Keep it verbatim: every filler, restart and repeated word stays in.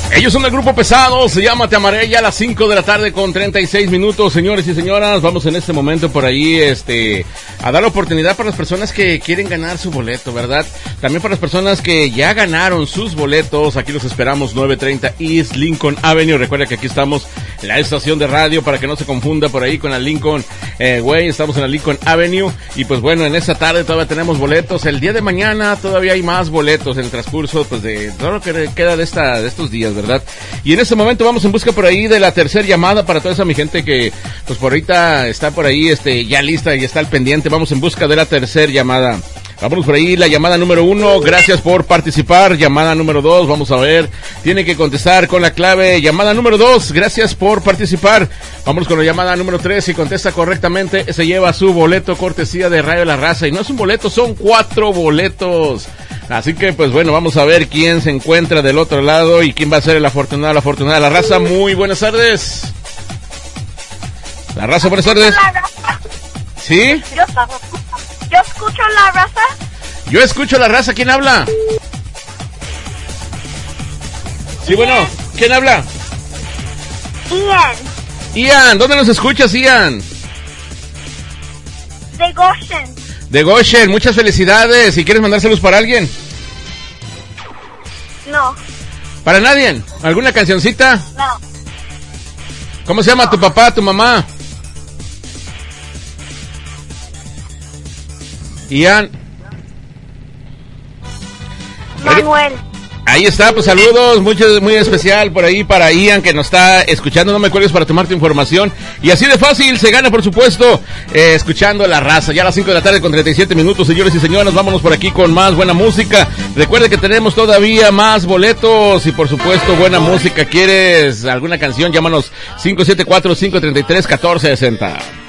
Ellos son el grupo Pesado, se llama Te Amaré, ya a las cinco de la tarde con treinta y seis minutos, señores y señoras. Vamos en este momento por ahí este, a dar la oportunidad para las personas que quieren ganar su boleto, ¿verdad? También para las personas que ya ganaron sus boletos, aquí los esperamos, nueve treinta East Lincoln Avenue. Recuerda que aquí estamos en la estación de radio para que no se confunda por ahí con la Lincoln eh, Way. Estamos en la Lincoln Avenue y pues bueno, en esta tarde todavía tenemos boletos. El día de mañana todavía hay más boletos en el transcurso pues de todo lo que queda de, esta, de estos días, ¿verdad? Y en este momento vamos en busca por ahí de la tercera llamada para toda esa mi gente que pues por ahorita está por ahí este ya lista y está al pendiente. Vamos en busca de la tercera llamada. Vámonos por ahí, la llamada número uno, gracias por participar. Llamada número dos, vamos a ver, tiene que contestar con la clave. Llamada número dos, gracias por participar. Vámonos con la llamada número tres, si contesta correctamente, se lleva su boleto cortesía de Radio La Raza. Y no es un boleto, son cuatro boletos. Así que, pues bueno, vamos a ver quién se encuentra del otro lado y quién va a ser el afortunado, la afortunada de La Raza. Muy buenas tardes. La Raza, buenas tardes. ¿Sí? Yo, yo escucho La Raza. Yo escucho La Raza, ¿quién habla? Sí, bueno, ¿quién habla? Ian. Ian, ¿dónde nos escuchas, Ian? De Goshen. De Goshen, muchas felicidades. ¿Y quieres mandárselos para alguien? No. ¿Para nadie? ¿Alguna cancioncita? No. ¿Cómo se llama no. tu papá, tu mamá? Ian. Manuel. Ahí está, pues saludos, mucho, muy especial por ahí para Ian que nos está escuchando. No me cuelgues para tomar tu información. Y así de fácil se gana, por supuesto, eh, escuchando La Raza. Ya a las cinco de la tarde con treinta y siete minutos, señores y señoras. Vámonos por aquí con más buena música. Recuerde que tenemos todavía más boletos y, por supuesto, buena música. ¿Quieres alguna canción? Llámanos cinco siete cuatro, cinco tres tres, uno cuatro seis cero.